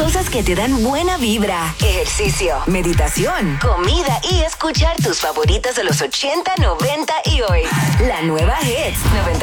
Cosas que te dan buena vibra, ejercicio, meditación, comida y escuchar tus favoritas de los 80, 90 y hoy. La nueva Hits